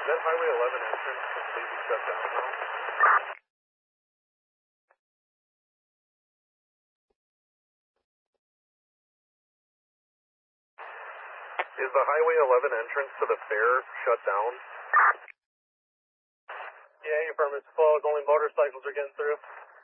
that Highway 11 entrance completely shut down now? Is the Highway 11 entrance to the fair shut down? Yeah, your permit's closed. Only motorcycles are getting through.